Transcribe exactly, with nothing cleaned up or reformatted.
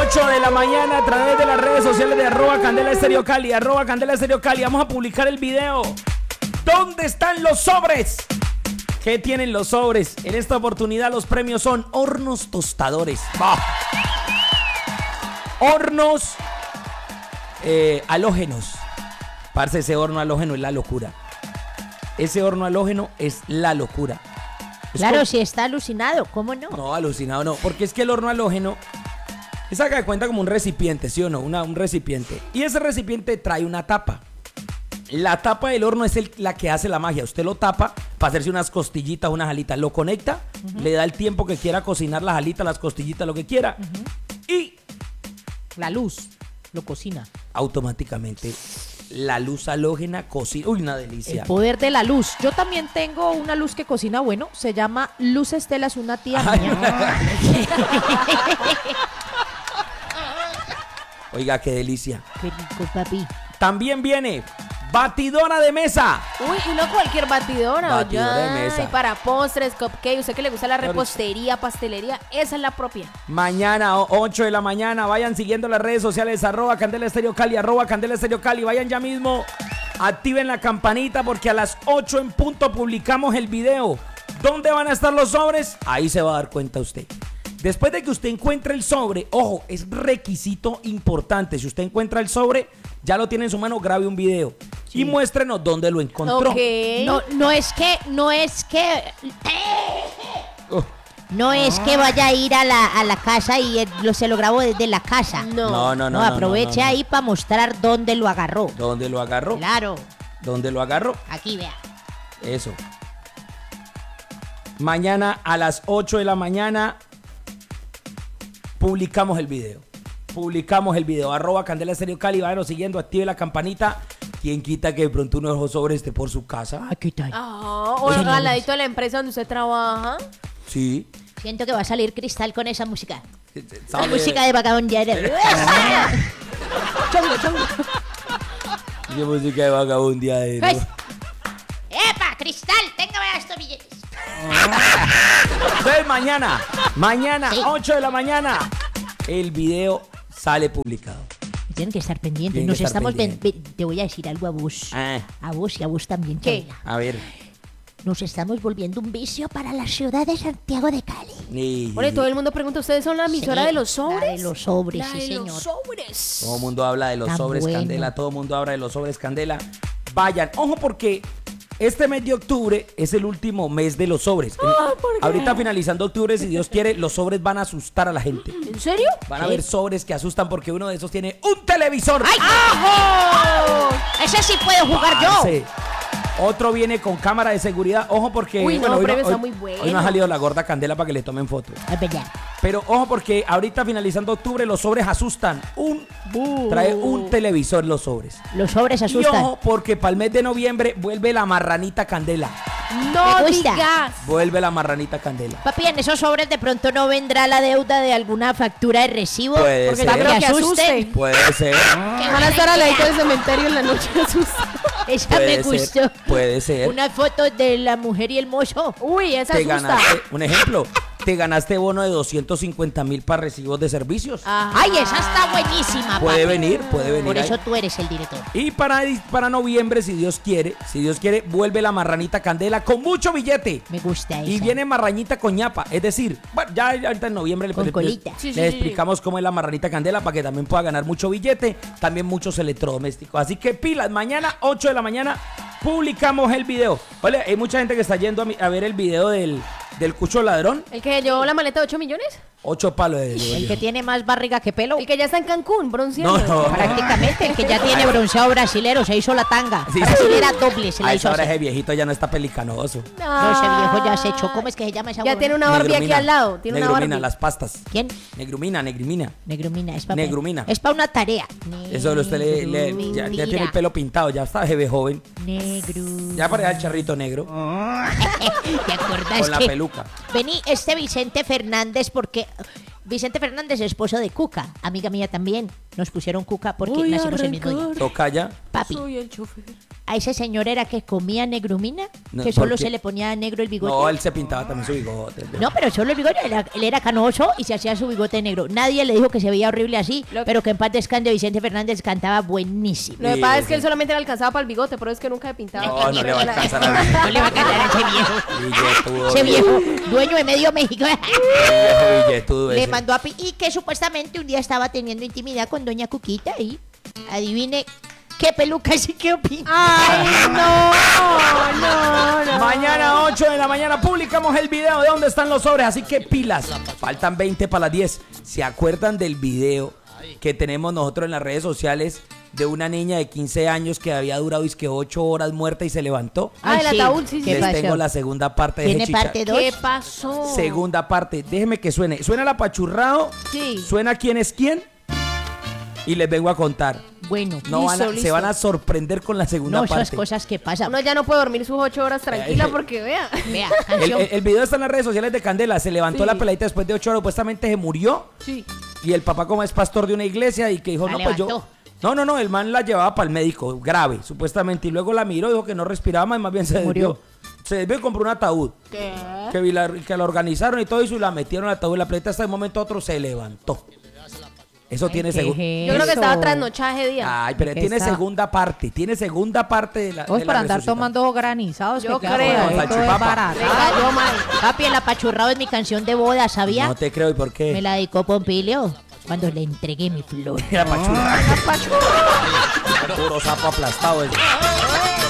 ocho de la mañana a través de las redes sociales de arroba Candela Estéreo Cali, arroba Candela Estéreo Cali. Vamos a publicar el video. ¿Dónde están los sobres? ¿Qué tienen los sobres? En esta oportunidad los premios son hornos tostadores. ¡Bah! Hornos eh, halógenos. Parce, ese horno halógeno es la locura. Ese horno halógeno es la locura. Es claro, como... si está alucinado, ¿cómo no? No, alucinado no, porque es que el horno halógeno es haga de cuenta como un recipiente, ¿sí o no? Una, un recipiente. Y ese recipiente trae una tapa. La tapa del horno es el, la que hace la magia. Usted lo tapa para hacerse unas costillitas, unas alitas. Lo conecta, uh-huh. le da el tiempo que quiera cocinar las alitas, las costillitas, lo que quiera. Uh-huh. Y la luz lo cocina. Automáticamente la luz halógena cocina. Uy, una delicia. El poder de la luz. Yo también tengo una luz que cocina bueno. Se llama Luz Estela, es una tía mía. Oiga, qué delicia. Qué rico, papi. También viene batidora de mesa. Uy, y no cualquier batidora. Batidora ya, de mesa. Y para postres, cupcake, usted que le gusta la repostería, pastelería, esa es la propia. Mañana, ocho de la mañana, vayan siguiendo las redes sociales, arroba Candela Estéreo Cali, arroba Candela Estéreo Cali. Vayan ya mismo, activen la campanita porque a las ocho en punto publicamos el video. ¿Dónde van a estar los sobres? Ahí se va a dar cuenta usted. Después de que usted encuentre el sobre, ojo, es requisito importante. Si usted encuentra el sobre, ya lo tiene en su mano, grabe un video sí. y muéstrenos dónde lo encontró. Okay. No, no es que, no es que, uh. no es que vaya a ir a la, a la casa y lo, se lo grabó desde la casa. No, no, no. no, no aproveche no, no, no. ahí para mostrar dónde lo agarró. ¿Dónde lo agarró? Claro. ¿Dónde lo agarró? Aquí, vea. Eso. Mañana a las ocho de la mañana publicamos el video. Publicamos el video. Arroba Candela Estéreo Cali. Váyanos siguiendo. Active la campanita. ¿Quién quita que de pronto uno de los sobres esté por su casa? Aquí está. Ah, o el galadito de la empresa donde usted trabaja. Sí. Siento que va a salir Cristal con esa música. ¿Sabe? La música de vagabundear. Chongo, chongo. ¿Qué música de vagabundear? Pues, ¡epa, Cristal! Tenga vea estos billetes. Entonces mañana, mañana, sí. ocho de la mañana, el video sale publicado. Tienen que estar pendientes. Nos estar estamos pendiente. ven, ven, te voy a decir algo a vos. Ah. A vos y a vos también. ¿Qué? Chala. A ver. Nos estamos volviendo un vicio para la ciudad de Santiago de Cali. Sí. Bueno, todo el mundo pregunta, ¿ustedes son la emisora sí, de los sobres? La de los sobres, la sí, de señor. Los sobres. Todo el mundo habla de los Tan sobres bueno. Candela, todo el mundo habla de los sobres Candela. Vayan, ojo porque este mes de octubre es el último mes de los sobres. Ah, ¿por qué? Ahorita finalizando octubre, si Dios quiere, los sobres van a asustar a la gente. ¿En serio? Van a haber sobres que asustan porque uno de esos tiene un televisor. ¡Ay! ¡Ajo! Ese sí puedo jugar Parce. yo. Otro viene con cámara de seguridad. Ojo porque Uy, no, bueno, hoy, pero no, está hoy, muy bueno. hoy no ha salido la gorda Candela para que le tomen fotos. Es verdad. Pero ojo porque ahorita finalizando octubre los sobres asustan. Un Uh. trae un televisor los sobres. Los sobres Y asustan. ojo porque para el mes de noviembre vuelve la marranita Candela. No Me gusta. digas. Vuelve la marranita Candela. Papi, en esos sobres de pronto no vendrá la deuda de alguna factura de recibo. Puede porque ser. no me Que asusten. asuste. Puede ser. Van a estar al ladito del cementerio en la noche. Esa Puede me ser, gustó. puede ser. Una foto de la mujer y el mozo. Uy, esa Te asusta. ganaste, un ejemplo, te ganaste bono de doscientos cincuenta mil para recibos de servicios. Ajá. Ay, esa está buenísima, Puede papi. venir, puede venir. Por eso ahí. tú eres el director. Y para, para noviembre, si Dios quiere, si Dios quiere, vuelve la marranita Candela con mucho billete. Me gusta esa. Y viene marrañita con ñapa. Es decir, bueno, ya ahorita en noviembre Con le, colita. les, Sí, sí, les sí, explicamos cómo es la marranita Candela para que también pueda ganar mucho billete, también muchos electrodomésticos. Así que pilas, mañana, ocho de la mañana, publicamos el video. Vale, hay mucha gente que está yendo a, mi, a ver el video del, del cucho ladrón. ¿El que llevó la maleta de ocho millones? Ocho palos de de- El que tiene más barriga que pelo. El que ya está en Cancún, bronceando. No, no. Prácticamente, el que ya tiene bronceado brasilero, se hizo la tanga. Sí, sí. Brasilera doble, se la A hizo esa hora hacer. ese viejito ya no está pelicanoso. No, ese viejo ya se echó. ¿Cómo es que se llama esa Ya huevona? tiene una Barbie aquí al lado. Tiene una Negrumina, Barbie. las pastas. ¿Quién? Negrumina, negrumina. Negrumina. Es para Negrumina. Es para una tarea. Eso de usted le, le- ya, ya tiene el pelo pintado, ya está jefe joven. Negro. Ya parece el charrito negro. ¿Te acuerdas Con la que peluca. vení este Vicente Fernández porque Vicente Fernández es esposo de Cuca, amiga mía también. Nos pusieron Cuca porque Voy a nacimos el mismo día. arrancar. Toca ya. Papi, Soy el chofer. a ese señor era que comía negrumina, No, que ¿por solo qué? se le ponía negro el bigote. No, él se pintaba también su bigote. No, pero solo el bigote, él era, él era canoso y se hacía su bigote negro. Nadie le dijo que se veía horrible así, Lo- pero que en paz descanse Vicente Fernández cantaba buenísimo. Lo que Sí, pasa es sí. que él solamente le alcanzaba para el bigote, pero es que nunca he pintado. No, no le va a alcanzar a No le va a cantar a ese viejo. Billetudo. Ese viejo, dueño de medio México. Viejo billetudo Le ese. mandó a pi y que supuestamente un día estaba teniendo intimidad con doña Cuquita y adivine qué peluca sí que opina. Ay, no, no, no. Mañana ocho de la mañana publicamos el video de dónde están los sobres, así que pilas. Faltan veinte para las diez. ¿Se acuerdan del video que tenemos nosotros en las redes sociales de una niña de quince años que había durado que ocho horas muerta y se levantó? Ah, el Ay, sí. ataúd, sí, sí. ¿Qué Les pasó? tengo la segunda parte de ese ¿Tiene chicha- parte dos? ¿Qué pasó? Segunda parte, déjeme que suene. Suena el apachurrado, Sí. suena quién es quién y les vengo a contar. Bueno, No van a- Listo, listo. Se van a sorprender con la segunda no, esas parte. cosas que pasan. Uno ya no puede dormir sus ocho horas tranquila Eh, porque vea. Vea, El, canción. el- el video está en las redes sociales de Candela. Se levantó Sí. la peladita después de ocho horas, supuestamente se murió. Sí. Y el papá, como es pastor de una iglesia, y que dijo, La no, pues yo... levantó. No, no, no, el man la llevaba para el médico, grave, supuestamente. Y luego la miró, dijo que no respiraba más, más bien se Murió. desvió. Se desvió y compró un ataúd. ¿Qué? Que, vi la, que la organizaron y todo eso, y la metieron al ataúd. Y la peladita hasta el momento a otro se levantó. Eso tiene ¿qué segunda... es Yo creo que eso? estaba trasnochaje día. Ay, pero ¿Qué tiene está? segunda parte, tiene segunda parte de la... Hoy de la para andar resucitación. tomando granizados. Yo que claro, creo. esto es Salchipapa. barato. Le cayó mal. Papi, el apachurrado es mi canción de boda, ¿sabía? No te creo, ¿y por qué? Me la dedicó Pompilio cuando le entregué mi flor. Era pachurra. Puro sapo aplastado ese.